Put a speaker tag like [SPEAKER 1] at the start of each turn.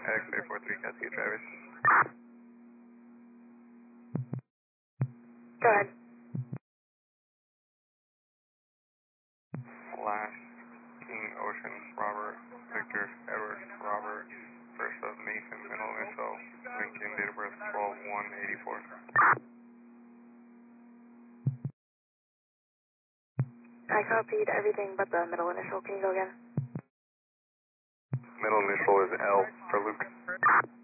[SPEAKER 1] X843 Cascade Travis.
[SPEAKER 2] Go ahead.
[SPEAKER 1] Last King Ocean Robert Victor Edward Robert first of Nathan middle initial Lincoln date of birth 12/1/84.
[SPEAKER 2] I copied everything but the middle initial. Can you go again?
[SPEAKER 1] Middle initial is L for Luke.